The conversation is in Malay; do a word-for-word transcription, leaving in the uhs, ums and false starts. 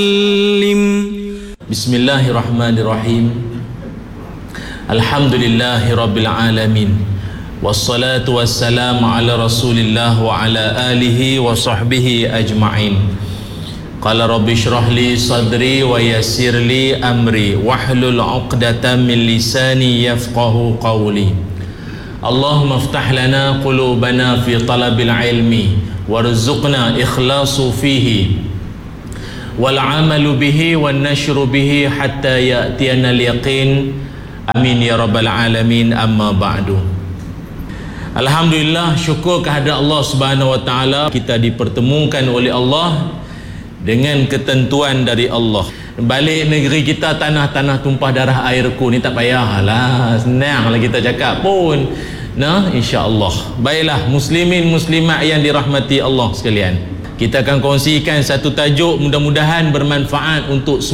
Bismillahirrahmanirrahim. Alhamdulillahi rabbil alamin. Wassalatu wassalamu ala rasulillah wa ala alihi wa sahbihi ajma'in. Qala rabbi shrah li sadri wa yassir li amri wahlul 'uqdatam min lisani yafqahu qawli. Allahumma iftah lana qulubana fi talabil ilmi warzuqna ikhlasu fihi wal amalu bihi wan nashru bihi hatta ya'tiyana al yaqin. Amin ya rabbal alamin. Amma ba'du. Alhamdulillah, syukur kehadrat Allah Subhanahu wa taala, kita dipertemukan oleh Allah dengan ketentuan dari Allah. Balik negeri kita tanah-tanah tumpah darah airku ni tak payahlah, senanglah kita cakap pun. Nah, insya-Allah. Baiklah muslimin muslimat yang dirahmati Allah sekalian, kita akan kongsikan satu tajuk mudah-mudahan bermanfaat untuk semua.